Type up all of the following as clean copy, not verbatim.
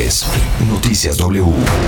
es Noticias W.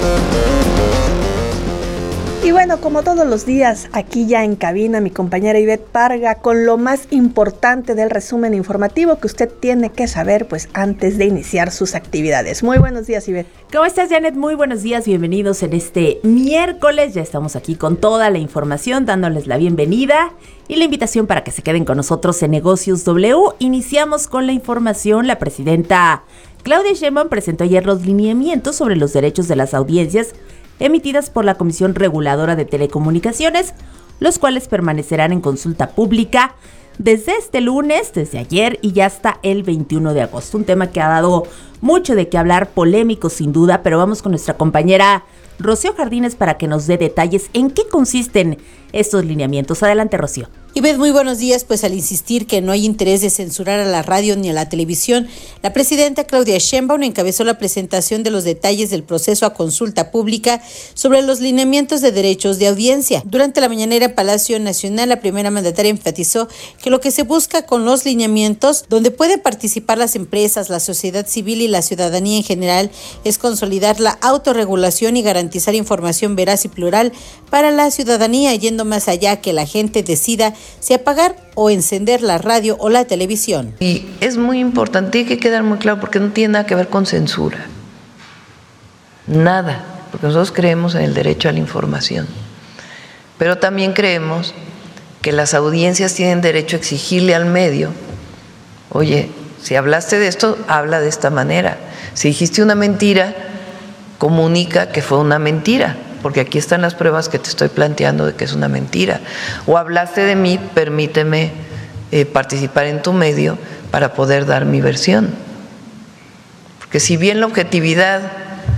Y bueno, como todos los días, aquí ya en cabina mi compañera Ivette Parga con lo más importante del resumen informativo que usted tiene que saber pues antes de iniciar sus actividades. Muy buenos días, Ivette. ¿Cómo estás, Janet? Muy buenos días, bienvenidos en este miércoles. Ya estamos aquí con toda la información, dándoles la bienvenida y la invitación para que se queden con nosotros en Negocios W. Iniciamos con la información. La presidenta Claudia Sheinbaum presentó ayer los lineamientos sobre los derechos de las audiencias emitidas por la Comisión Reguladora de Telecomunicaciones, los cuales permanecerán en consulta pública desde este lunes, desde ayer y ya hasta el 21 de agosto. Un tema que ha dado mucho de qué hablar, polémico sin duda, pero vamos con nuestra compañera Rocío Jardines para que nos dé detalles en qué consisten estos lineamientos. Adelante, Rocío. Ivette, muy buenos días. Pues al insistir que no hay interés de censurar a la radio ni a la televisión, la presidenta Claudia Sheinbaum encabezó la presentación de los detalles del proceso a consulta pública sobre los lineamientos de derechos de audiencia. Durante la mañanera en Palacio Nacional, la primera mandataria enfatizó que lo que se busca con los lineamientos, donde pueden participar las empresas, la sociedad civil y la ciudadanía en general, es consolidar la autorregulación y garantizar información veraz y plural para la ciudadanía, yendo más allá que la gente decida si apagar o encender la radio o la televisión. Y es muy importante, tiene que quedar muy claro, porque no tiene nada que ver con censura. Nada, porque nosotros creemos en el derecho a la información. Pero también creemos que las audiencias tienen derecho a exigirle al medio, oye, si hablaste de esto, habla de esta manera. Si dijiste una mentira, comunica que fue una mentira, porque aquí están las pruebas que te estoy planteando de que es una mentira. O hablaste de mí, permíteme participar en tu medio para poder dar mi versión. Porque si bien la objetividad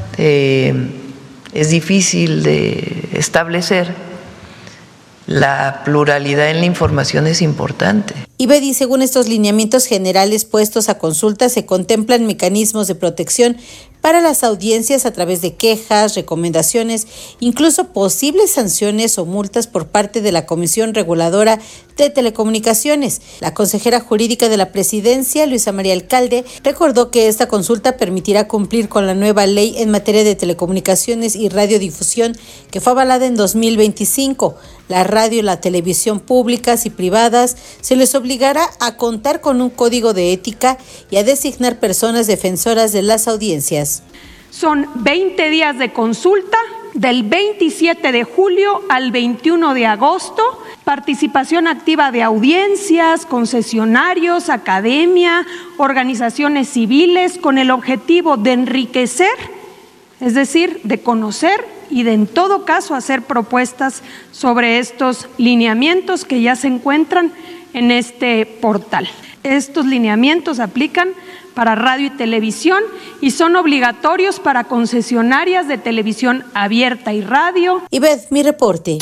es difícil de establecer, la pluralidad en la información es importante. Ivette, según estos lineamientos generales puestos a consulta, se contemplan mecanismos de protección para las audiencias a través de quejas, recomendaciones, incluso posibles sanciones o multas por parte de la Comisión Reguladora de Telecomunicaciones. La consejera jurídica de la presidencia, Luisa María Alcalde, recordó que esta consulta permitirá cumplir con la nueva ley en materia de telecomunicaciones y radiodifusión que fue avalada en 2025. La radio y la televisión públicas y privadas se les obligará a contar con un código de ética y a designar personas defensoras de las audiencias. Son 20 días de consulta, del 27 de julio al 21 de agosto, participación activa de audiencias, concesionarios, academia, organizaciones civiles, con el objetivo de enriquecer, es decir, de conocer y de en todo caso hacer propuestas sobre estos lineamientos que ya se encuentran en este portal. Estos lineamientos aplican para radio y televisión y son obligatorios para concesionarias de televisión abierta y radio. Ivette, mi reporte.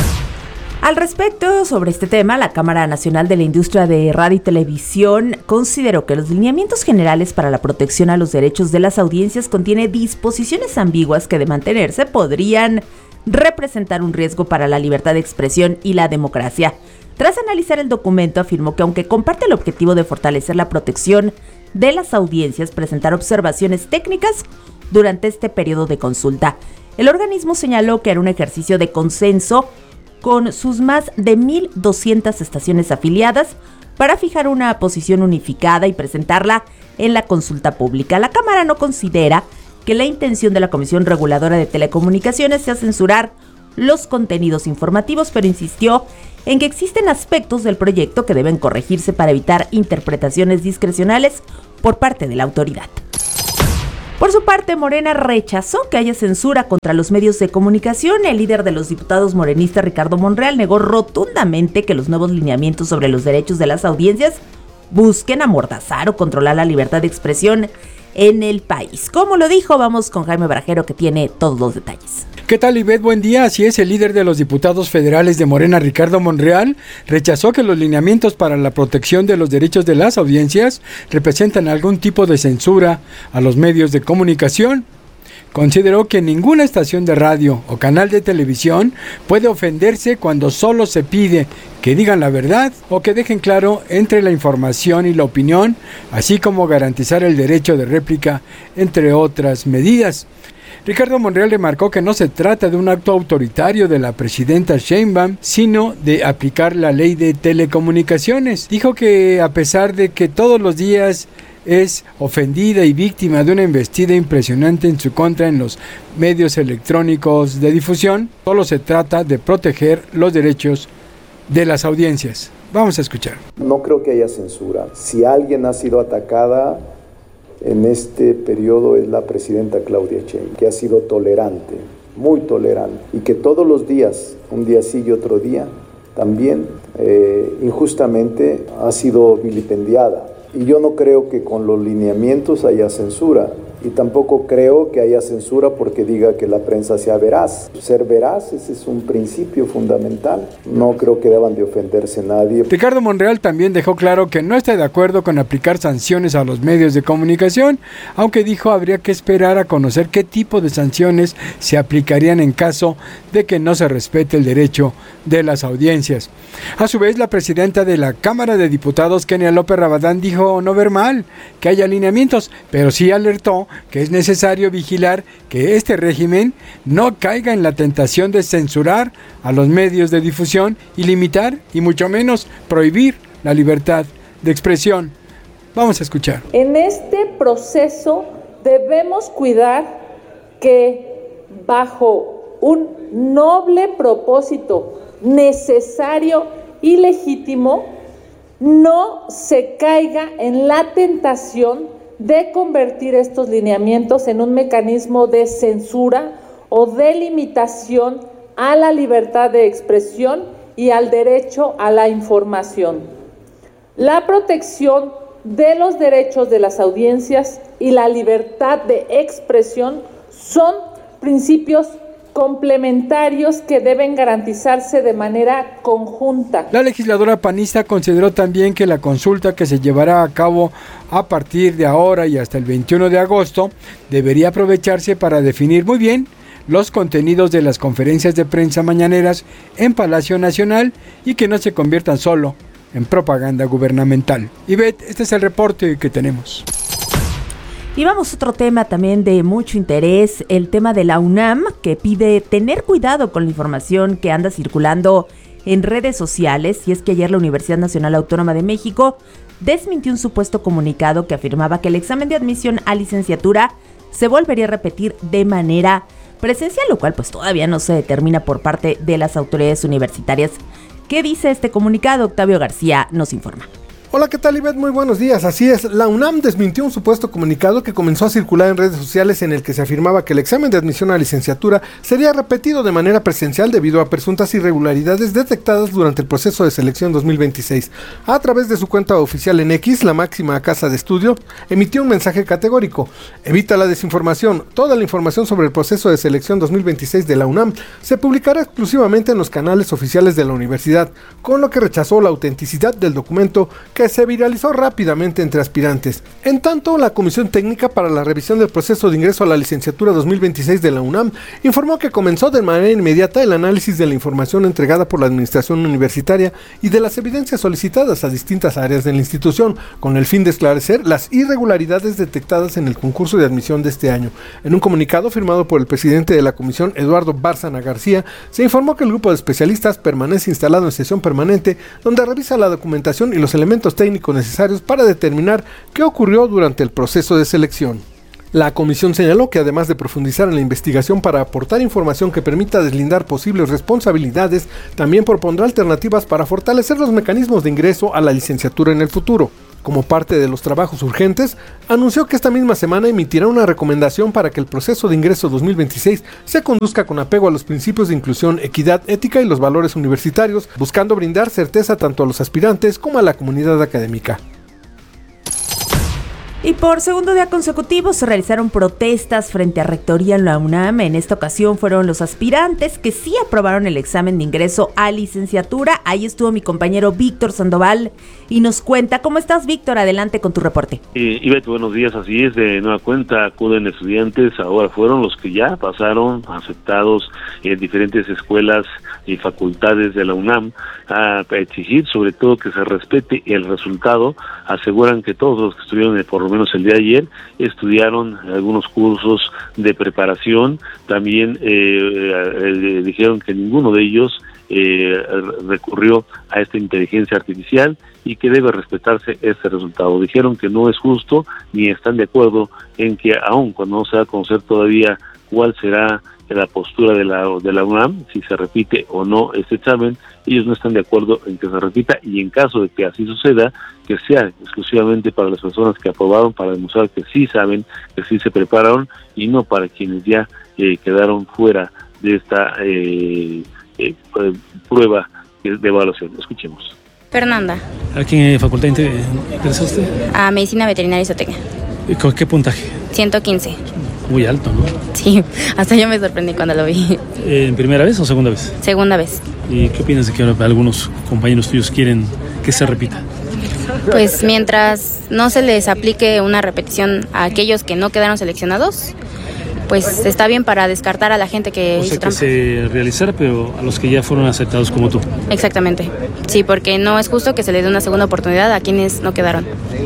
Al respecto, sobre este tema, la Cámara Nacional de la Industria de Radio y Televisión consideró que los lineamientos generales para la protección a los derechos de las audiencias contiene disposiciones ambiguas que de mantenerse podrían representar un riesgo para la libertad de expresión y la democracia. Tras analizar el documento, afirmó que aunque comparte el objetivo de fortalecer la protección de las audiencias, presentar observaciones técnicas durante este periodo de consulta. El organismo señaló que era un ejercicio de consenso con sus más de 1,200 estaciones afiliadas para fijar una posición unificada y presentarla en la consulta pública. La Cámara no considera que la intención de la Comisión Reguladora de Telecomunicaciones sea censurar los contenidos informativos, pero insistió en que existen aspectos del proyecto que deben corregirse para evitar interpretaciones discrecionales por parte de la autoridad. Por su parte, Morena rechazó que haya censura contra los medios de comunicación. El líder de los diputados morenistas, Ricardo Monreal, negó rotundamente que los nuevos lineamientos sobre los derechos de las audiencias busquen amordazar o controlar la libertad de expresión en el país. Como lo dijo, vamos con Jaime Brajero, que tiene todos los detalles. ¿Qué tal, Ivette? Buen día. Así es, el líder de los diputados federales de Morena, Ricardo Monreal, rechazó que los lineamientos para la protección de los derechos de las audiencias representan algún tipo de censura a los medios de comunicación. Consideró que ninguna estación de radio o canal de televisión puede ofenderse cuando solo se pide que digan la verdad o que dejen claro entre la información y la opinión, así como garantizar el derecho de réplica, entre otras medidas. Ricardo Monreal remarcó que no se trata de un acto autoritario de la presidenta Sheinbaum, sino de aplicar la ley de telecomunicaciones. Dijo que a pesar de que todos los días es ofendida y víctima de una embestida impresionante en su contra en los medios electrónicos de difusión, solo se trata de proteger los derechos de las audiencias. Vamos a escuchar. No creo que haya censura. Si alguien ha sido atacada en este periodo es la presidenta Claudia Sheinbaum, que ha sido tolerante, muy tolerante, y que todos los días, un día sí y otro día, también injustamente ha sido vilipendiada. Y yo no creo que con los lineamientos haya censura. Y tampoco creo que haya censura porque diga que la prensa sea veraz. Ser veraz, ese es un principio fundamental. No creo que deban de ofenderse nadie. Ricardo Monreal también dejó claro que no está de acuerdo con aplicar sanciones a los medios de comunicación, aunque dijo habría que esperar a conocer qué tipo de sanciones se aplicarían en caso de que no se respete el derecho de las audiencias. A su vez, la presidenta de la Cámara de Diputados, Kenia López Rabadán, dijo no ver mal que haya alineamientos, pero sí alertó que es necesario vigilar que este régimen no caiga en la tentación de censurar a los medios de difusión y limitar, y mucho menos prohibir, la libertad de expresión. Vamos a escuchar. En este proceso debemos cuidar que bajo un noble propósito necesario y legítimo no se caiga en la tentación de convertir estos lineamientos en un mecanismo de censura o de limitación a la libertad de expresión y al derecho a la información. La protección de los derechos de las audiencias y la libertad de expresión son principios complementarios que deben garantizarse de manera conjunta. La legisladora panista consideró también que la consulta que se llevará a cabo a partir de ahora y hasta el 21 de agosto debería aprovecharse para definir muy bien los contenidos de las conferencias de prensa mañaneras en Palacio Nacional y que no se conviertan solo en propaganda gubernamental. Ivette, este es el reporte que tenemos. Y vamos a otro tema también de mucho interés, el tema de la UNAM, que pide tener cuidado con la información que anda circulando en redes sociales. Y es que ayer la Universidad Nacional Autónoma de México desmintió un supuesto comunicado que afirmaba que el examen de admisión a licenciatura se volvería a repetir de manera presencial, lo cual pues todavía no se determina por parte de las autoridades universitarias. ¿Qué dice este comunicado? Octavio García nos informa. Hola, ¿qué tal, Ivette? Muy buenos días. Así es, la UNAM desmintió un supuesto comunicado que comenzó a circular en redes sociales en el que se afirmaba que el examen de admisión a licenciatura sería repetido de manera presencial debido a presuntas irregularidades detectadas durante el proceso de selección 2026. A través de su cuenta oficial en X, la máxima casa de estudio emitió un mensaje categórico: evita la desinformación. Toda la información sobre el proceso de selección 2026 de la UNAM se publicará exclusivamente en los canales oficiales de la universidad, con lo que rechazó la autenticidad del documento que se viralizó rápidamente entre aspirantes. En tanto, la Comisión Técnica para la Revisión del Proceso de Ingreso a la Licenciatura 2026 de la UNAM informó que comenzó de manera inmediata el análisis de la información entregada por la administración universitaria y de las evidencias solicitadas a distintas áreas de la institución, con el fin de esclarecer las irregularidades detectadas en el concurso de admisión de este año. En un comunicado firmado por el presidente de la comisión, Eduardo Bárcena García, se informó que el grupo de especialistas permanece instalado en sesión permanente, donde revisa la documentación y los elementos técnicos necesarios para determinar qué ocurrió durante el proceso de selección. La comisión señaló que además de profundizar en la investigación para aportar información que permita deslindar posibles responsabilidades, también propondrá alternativas para fortalecer los mecanismos de ingreso a la licenciatura en el futuro. Como parte de los trabajos urgentes, anunció que esta misma semana emitirá una recomendación para que el proceso de ingreso 2026 se conduzca con apego a los principios de inclusión, equidad, ética y los valores universitarios, buscando brindar certeza tanto a los aspirantes como a la comunidad académica. Y por segundo día consecutivo se realizaron protestas frente a Rectoría en la UNAM. En esta ocasión fueron los aspirantes que sí aprobaron el examen de ingreso a licenciatura. Ahí estuvo mi compañero Víctor Sandoval y nos cuenta. ¿Cómo estás, Víctor? Adelante con tu reporte. Ivette, buenos días. Así es, de nueva cuenta acuden estudiantes. Ahora fueron los que ya pasaron, aceptados en diferentes escuelas y facultades de la UNAM, a exigir sobre todo que se respete el resultado. Aseguran que todos los que estuvieron por lo menos el día de ayer estudiaron algunos cursos de preparación. También dijeron que ninguno de ellos recurrió a esta inteligencia artificial y que debe respetarse este resultado. Dijeron que no es justo ni están de acuerdo en que, aun cuando no se va a conocer todavía cuál será la postura de la UNAM, si se repite o no este examen, ellos no están de acuerdo en que se repita, y en caso de que así suceda, que sea exclusivamente para las personas que aprobaron, para demostrar que sí saben, que sí se prepararon, y no para quienes ya quedaron fuera de esta prueba de evaluación. Escuchemos. Fernanda. ¿A qué facultad interesa usted? A Medicina Veterinaria y Zootecnia. ¿Con qué puntaje? 115. Muy alto, ¿no? Sí, hasta yo me sorprendí cuando lo vi. ¿En primera vez o segunda vez? Segunda vez. ¿Y qué opinas de que ahora algunos compañeros tuyos quieren que se repita? Pues mientras no se les aplique una repetición a aquellos que no quedaron seleccionados, pues está bien para descartar a la gente que hizo trampa. O sea, que se realizara, pero a los que ya fueron aceptados como tú. Exactamente. Sí, porque no es justo que se les dé una segunda oportunidad a quienes no quedaron.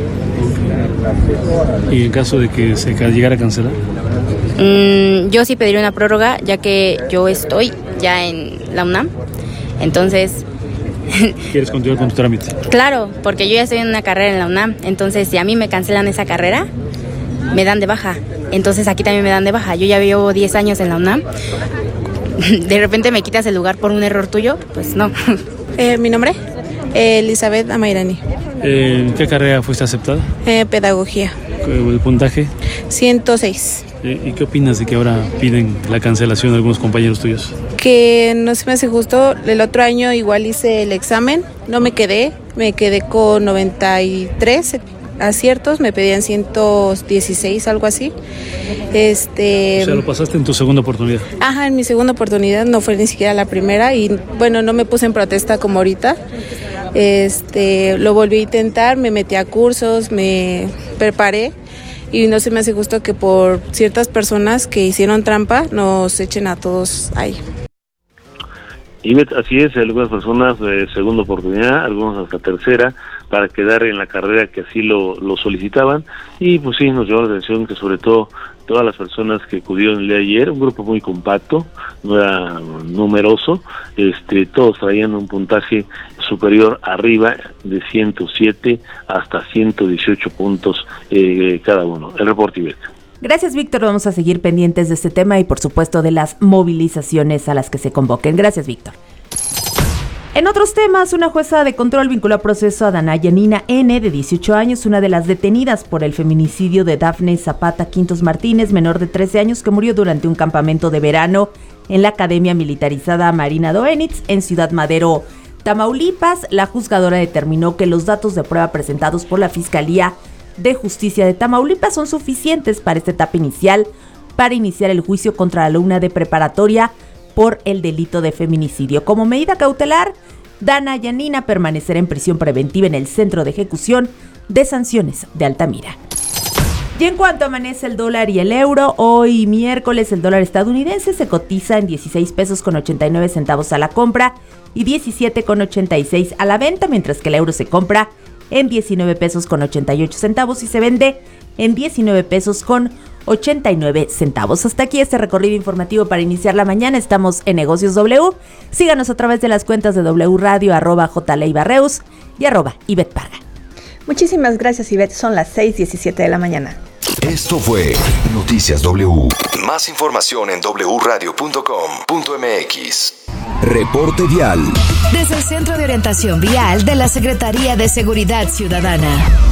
¿Y en caso de que se llegara a cancelar? Yo sí pediría una prórroga, ya que yo estoy ya en la UNAM. Entonces... ¿Quieres continuar con tu trámite? Claro, porque yo ya estoy en una carrera en la UNAM. Entonces, si a mí me cancelan esa carrera, me dan de baja. Entonces, aquí también me dan de baja. Yo ya llevo 10 años en la UNAM. De repente me quitas el lugar por un error tuyo, pues no. ¿Mi nombre? Elizabeth Amairani. ¿En qué carrera fuiste aceptada? Pedagogía. ¿El puntaje? 106. ¿Y qué opinas de que ahora piden la cancelación de algunos compañeros tuyos? Que no se me hace justo. El otro año igual hice el examen, no me quedé con 93 aciertos, me pedían 116, algo así. O sea, lo pasaste en tu segunda oportunidad. Ajá, en mi segunda oportunidad, no fue ni siquiera la primera, y bueno, no me puse en protesta como ahorita. Lo volví a intentar, me metí a cursos, me preparé, y no se me hace justo que por ciertas personas que hicieron trampa nos echen a todos ahí. Y así es, algunas personas de segunda oportunidad, algunos hasta tercera, para quedar en la carrera que así lo solicitaban. Y pues sí, nos llamó la atención que sobre todo todas las personas que acudieron el día de ayer, un grupo muy compacto, no era numeroso, todos traían un puntaje superior arriba de 107 hasta 118 puntos cada uno. El reporte, Ivette. Gracias, Víctor. Vamos a seguir pendientes de este tema y, por supuesto, de las movilizaciones a las que se convoquen. Gracias, Víctor. En otros temas, una jueza de control vinculó a proceso a Dana Yanina N., de 18 años, una de las detenidas por el feminicidio de Dafne Zapata Quintos Martínez, menor de 13 años, que murió durante un campamento de verano en la Academia Militarizada Marina Doenitz, en Ciudad Madero, Tamaulipas. La juzgadora determinó que los datos de prueba presentados por la Fiscalía de Justicia de Tamaulipas son suficientes para esta etapa inicial para iniciar el juicio contra la alumna de preparatoria por el delito de feminicidio. Como medida cautelar, Dana Yanina permanecerá en prisión preventiva en el Centro de Ejecución de Sanciones de Altamira. Y en cuanto amanece el dólar y el euro, hoy miércoles el dólar estadounidense se cotiza en 16 pesos con 89 centavos a la compra y 17 con 86 a la venta, mientras que el euro se compra en 19 pesos con 88 centavos y se vende en 19 pesos con 89 centavos. Hasta aquí este recorrido informativo para iniciar la mañana. Estamos en Negocios W. Síganos a través de las cuentas de W Radio, @JLeibarreus y @Ivette Parga. Muchísimas gracias, Ivette. Son las 6:17 de la mañana. Esto fue Noticias W. Más información en wradio.com.mx. Reporte vial. Desde el Centro de Orientación Vial de la Secretaría de Seguridad Ciudadana.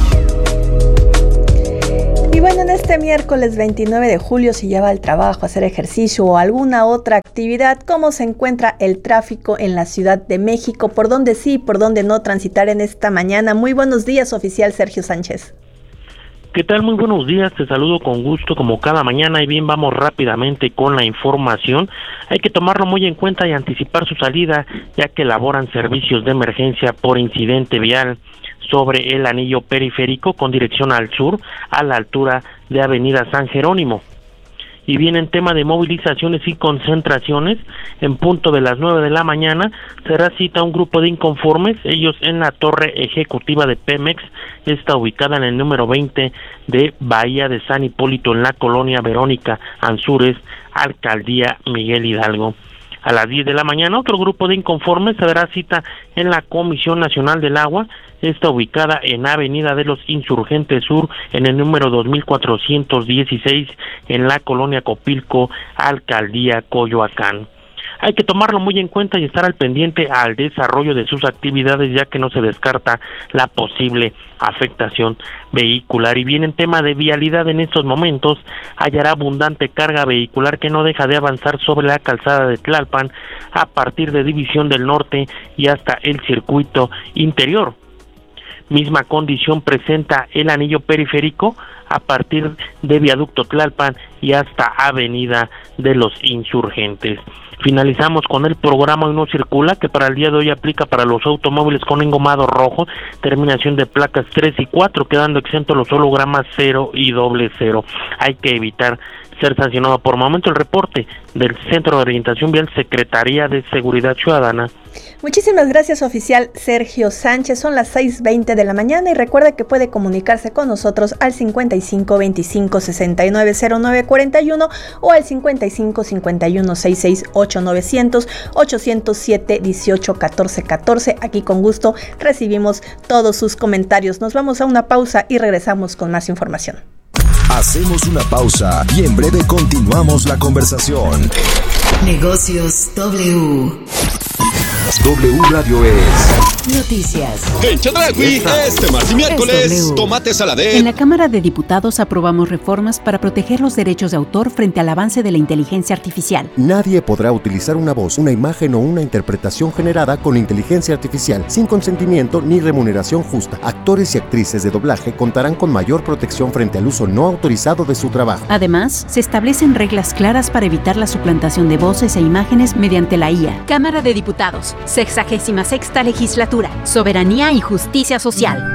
Y bueno, en este miércoles 29 de julio, si ya va al trabajo, a hacer ejercicio o alguna otra actividad, ¿cómo se encuentra el tráfico en la Ciudad de México? ¿Por dónde sí, por dónde no transitar en esta mañana? Muy buenos días, oficial Sergio Sánchez. ¿Qué tal? Muy buenos días, te saludo con gusto como cada mañana y bien, vamos rápidamente con la información. Hay que tomarlo muy en cuenta y anticipar su salida, ya que elaboran servicios de emergencia por incidente vial sobre el anillo periférico con dirección al sur, a la altura de Avenida San Jerónimo. Y bien, en tema de movilizaciones y concentraciones, en punto de las 9 de la mañana será cita un grupo de inconformes, ellos en la torre ejecutiva de Pemex, está ubicada en el número 20 de Bahía de San Hipólito, en la colonia Verónica Ansúrez, Alcaldía Miguel Hidalgo. A las 10 de la mañana, otro grupo de inconformes se dará cita en la Comisión Nacional del Agua, está ubicada en Avenida de los Insurgentes Sur, en el número 2416, en la colonia Copilco, Alcaldía Coyoacán. Hay que tomarlo muy en cuenta y estar al pendiente al desarrollo de sus actividades, ya que no se descarta la posible afectación vehicular. Y bien, en tema de vialidad, en estos momentos hallará abundante carga vehicular que no deja de avanzar sobre la calzada de Tlalpan a partir de División del Norte y hasta el circuito interior. Misma condición presenta el anillo periférico a partir de Viaducto Tlalpan y hasta Avenida de los Insurgentes. Finalizamos con el programa Hoy No Circula, que para el día de hoy aplica para los automóviles con engomado rojo, terminación de placas 3 y 4, quedando exentos los hologramas 0 y 00. Hay que evitar ser sancionado. Por momento, el reporte del Centro de Orientación Vial, Secretaría de Seguridad Ciudadana. Muchísimas gracias, oficial Sergio Sánchez. Son las 6:20 de la mañana y recuerde que puede comunicarse con nosotros al 55 25 69 09 41 o al 55 51 66 8900 807 18 14 14. Aquí con gusto recibimos todos sus comentarios. Nos vamos a una pausa y regresamos con más información. Hacemos una pausa y en breve continuamos la conversación. Negocios W. W Radio es noticias. En Chedraui, este martes y miércoles, tomate saladez. En la Cámara de Diputados aprobamos reformas para proteger los derechos de autor frente al avance de la inteligencia artificial. Nadie podrá utilizar una voz, una imagen o una interpretación generada con inteligencia artificial sin consentimiento ni remuneración justa. Actores y actrices de doblaje contarán con mayor protección frente al uso no autorizado de su trabajo. Además, se establecen reglas claras para evitar la suplantación de voces e imágenes mediante la IA. Cámara de Diputados, 66ª Legislatura, Soberanía y Justicia Social.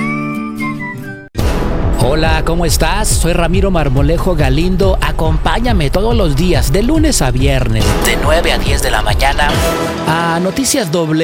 Hola, ¿cómo estás? Soy Ramiro Marmolejo Galindo. Acompáñame todos los días, de lunes a viernes, de 9 a 10 de la mañana, a Noticias W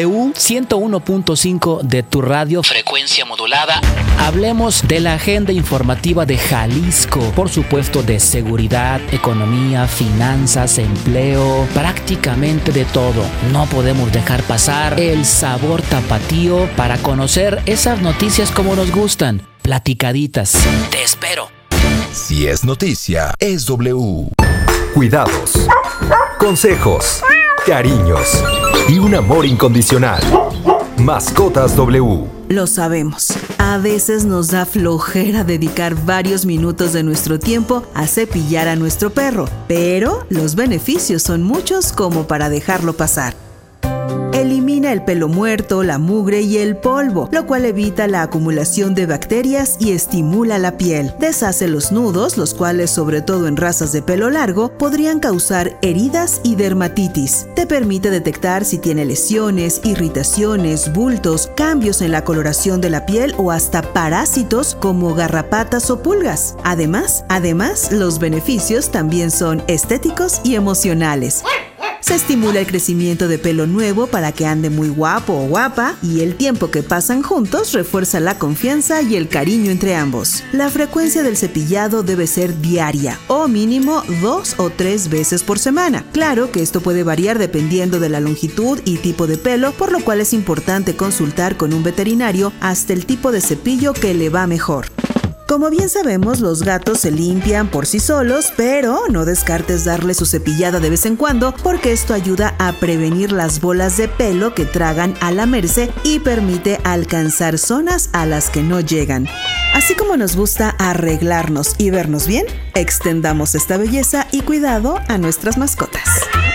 101.5 de tu radio, frecuencia modulada. Hablemos de la agenda informativa de Jalisco, por supuesto de seguridad, economía, finanzas, empleo, prácticamente de todo. No podemos dejar pasar el sabor tapatío para conocer esas noticias como nos gustan. Platicaditas. Te espero. Si es noticia, es W. Cuidados, consejos, cariños y un amor incondicional. Mascotas W. Lo sabemos. A veces nos da flojera dedicar varios minutos de nuestro tiempo a cepillar a nuestro perro, pero los beneficios son muchos como para dejarlo pasar. Elimina el pelo muerto, la mugre y el polvo, lo cual evita la acumulación de bacterias y estimula la piel. Deshace los nudos, los cuales, sobre todo en razas de pelo largo, podrían causar heridas y dermatitis. Te permite detectar si tiene lesiones, irritaciones, bultos, cambios en la coloración de la piel o hasta parásitos como garrapatas o pulgas. Además, los beneficios también son estéticos y emocionales. Se estimula el crecimiento de pelo nuevo para que ande muy guapo o guapa, y el tiempo que pasan juntos refuerza la confianza y el cariño entre ambos. La frecuencia del cepillado debe ser diaria o mínimo 2 o 3 veces por semana. Claro que esto puede variar dependiendo de la longitud y tipo de pelo, por lo cual es importante consultar con un veterinario hasta el tipo de cepillo que le va mejor. Como bien sabemos, los gatos se limpian por sí solos, pero no descartes darle su cepillada de vez en cuando, porque esto ayuda a prevenir las bolas de pelo que tragan a lamerse y permite alcanzar zonas a las que no llegan. Así como nos gusta arreglarnos y vernos bien, extendamos esta belleza y cuidado a nuestras mascotas.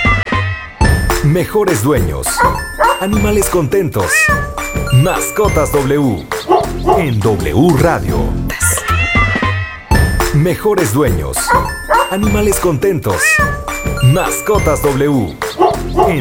Mejores dueños, animales contentos, Mascotas W, en W Radio. Mejores dueños. Animales contentos. Mascotas W. En